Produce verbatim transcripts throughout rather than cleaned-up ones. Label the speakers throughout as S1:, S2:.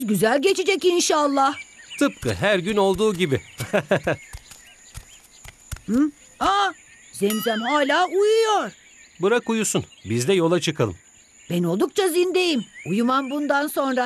S1: Güzel geçecek inşallah.
S2: Tıpkı her gün olduğu gibi.
S1: Hı? Aa, Zemzem hala uyuyor.
S2: Bırak uyusun. Biz de yola çıkalım.
S1: Ben oldukça zindeyim. Uyumam bundan sonra.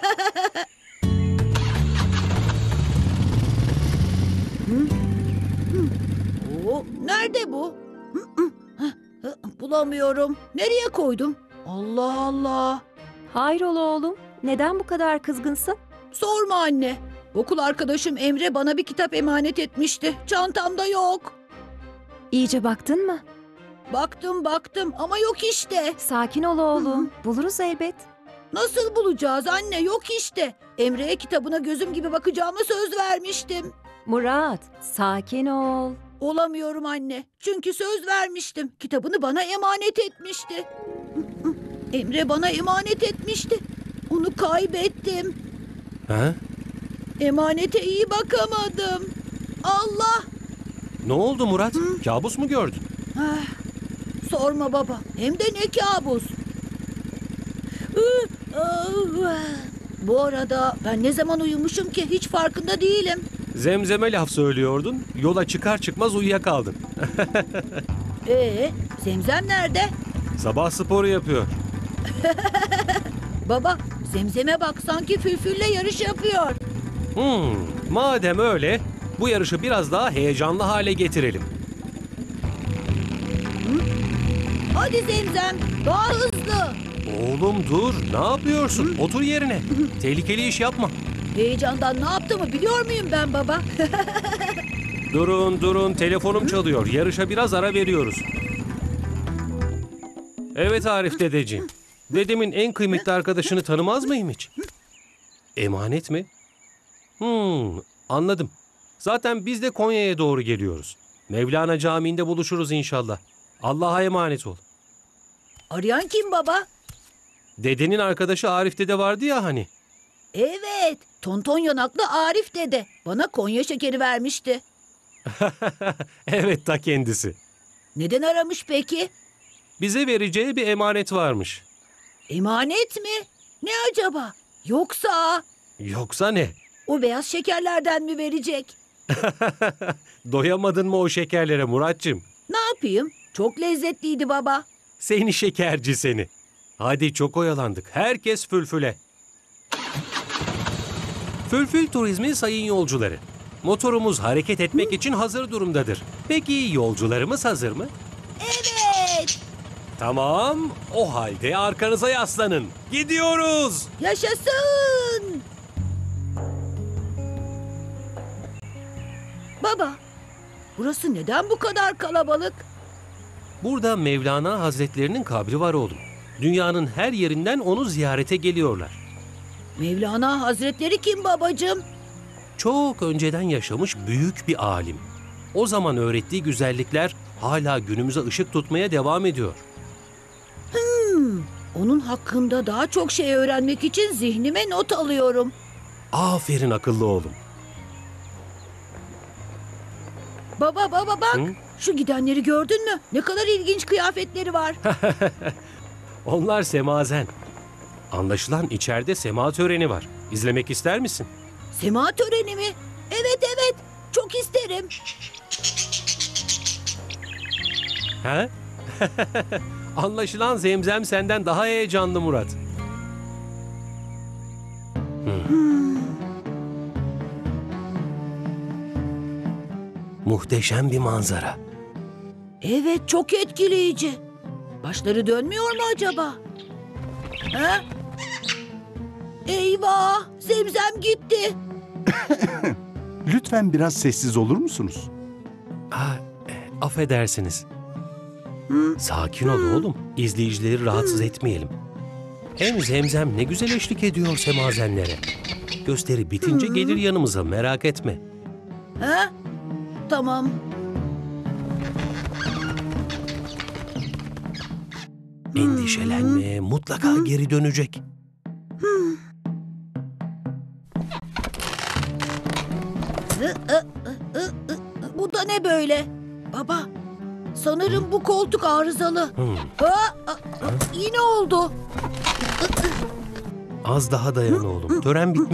S1: Hı? Hı. Oo, nerede bu? Hı, hı, hı, hı, bulamıyorum. Nereye koydum? Allah Allah.
S3: Hayrola oğlum? Neden bu kadar kızgınsın?
S1: Sorma anne. Okul arkadaşım Emre bana bir kitap emanet etmişti. Çantamda yok.
S3: İyice baktın mı?
S1: Baktım baktım ama yok işte.
S3: Sakin ol oğlum. Buluruz elbet.
S1: Nasıl bulacağız anne? Yok işte. Emre'ye kitabına gözüm gibi bakacağıma söz vermiştim.
S3: Murat, sakin ol.
S1: Olamıyorum anne. Çünkü söz vermiştim. Kitabını bana emanet etmişti. Emre bana emanet etmişti. Onu kaybettim.
S2: Ha?
S1: Emanete iyi bakamadım. Allah!
S2: Ne oldu Murat? Kabus mu gördün?
S1: Ah, sorma baba. Hem de ne kabus. Bu arada ben ne zaman uyumuşum ki hiç farkında değilim.
S2: Zemzeme laf söylüyordun. Yola çıkar çıkmaz uyuyakaldın.
S1: Ee, Zemzem nerede?
S2: Sabah sporu yapıyor.
S1: Baba, Zemzem'e bak sanki Fülfül'le yarış yapıyor.
S2: Hmm, madem öyle, bu yarışı biraz daha heyecanlı hale getirelim.
S1: Hadi Zemzem, daha hızlı.
S2: Oğlum dur, ne yapıyorsun? Otur yerine. Tehlikeli iş yapma.
S1: Heyecandan ne yaptığımı biliyor muyum ben baba?
S2: Durun durun, telefonum çalıyor. Yarışa biraz ara veriyoruz. Evet Arif dedeciğim. Dedemin en kıymetli arkadaşını tanımaz mıyım hiç? Emanet mi? Hmm, anladım. Zaten biz de Konya'ya doğru geliyoruz. Mevlana Camii'nde buluşuruz inşallah. Allah'a emanet ol.
S1: Arayan kim baba?
S2: Dedenin arkadaşı Arif dede vardı ya hani.
S1: Evet, tonton yanaklı Arif dede. Bana Konya şekeri vermişti.
S2: Evet, ta kendisi.
S1: Neden aramış peki?
S2: Bize vereceği bir emanet varmış.
S1: Emanet mi? Ne acaba? Yoksa
S2: Yoksa ne?
S1: o beyaz şekerlerden mi verecek?
S2: Doyamadın mı o şekerlere Muratcığım?
S1: Ne yapayım? Çok lezzetliydi baba.
S2: Seni şekerci seni. Hadi çok oyalandık. Herkes fülfüle. Fülfül turizmi sayın yolcuları. Motorumuz hareket etmek için hazır durumdadır. Peki yolcularımız hazır mı?
S1: Evet.
S2: Tamam. O halde arkanıza yaslanın. Gidiyoruz.
S1: Yaşasın. Baba, burası neden bu kadar kalabalık?
S2: Burada Mevlana Hazretlerinin kabri var oğlum. Dünyanın her yerinden onu ziyarete geliyorlar.
S1: Mevlana Hazretleri kim babacığım?
S2: Çok önceden yaşamış büyük bir alim. O zaman öğrettiği güzellikler hala günümüze ışık tutmaya devam ediyor.
S1: Hmm, onun hakkında daha çok şey öğrenmek için zihnime not alıyorum.
S2: Aferin akıllı oğlum.
S1: Baba baba bak,
S2: Hı?
S1: şu gidenleri gördün mü? Ne kadar ilginç kıyafetleri var.
S2: Onlar semazen. Anlaşılan içeride sema töreni var. İzlemek ister misin?
S1: Sema töreni mi? Evet evet, çok isterim.
S2: He? Anlaşılan Zemzem senden daha heyecanlı Murat. Hmm. Muhteşem bir manzara.
S1: Evet, çok etkileyici. Başları dönmüyor mu acaba? Ha? Eyvah, Zemzem gitti.
S4: Lütfen biraz sessiz olur musunuz?
S2: Ah, e, affedersiniz. Sakin ol oğlum. İzleyicileri rahatsız etmeyelim. Hem Zemzem ne güzel eşlik ediyor semazenlere. Gösteri bitince gelir yanımıza, merak etme.
S1: Ha? Tamam.
S2: Endişelenme, mutlaka geri dönecek.
S1: Bu da ne böyle? Baba, sanırım bu koltuk arızalı.
S2: Hmm.
S1: Aa, aa, yine oldu.
S2: Az daha dayan oğlum. Tören bitmek